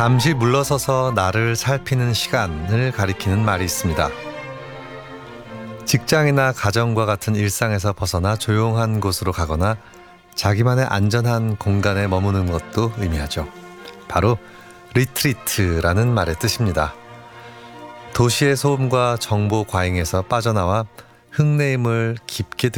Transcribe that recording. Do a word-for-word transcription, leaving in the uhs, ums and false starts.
잠시 물러서서 나를 살피는 시간을 가리키는 말이 있습니다. 직장이나 가정과 같은 일상에서 벗어나 조용한 곳으로 가거나 자기만의 안전한 공간에 머무는 것도 의미하죠. 바로 리트리트라는 말의 뜻입니다. 도시의 소음과 정보 과잉에서 빠져나와 흙내음을 깊게